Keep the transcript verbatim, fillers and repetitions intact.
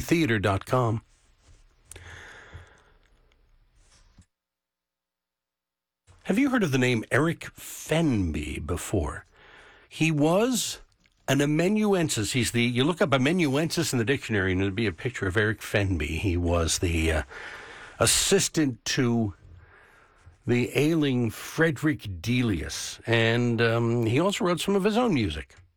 theater dot com. Have you heard of the name Eric Fenby before? He was an amanuensis. He's the, you look up amanuensis in the dictionary and there'd be a picture of Eric Fenby. He was the uh, assistant to the ailing Frederick Delius. And um, he also wrote some of his own music.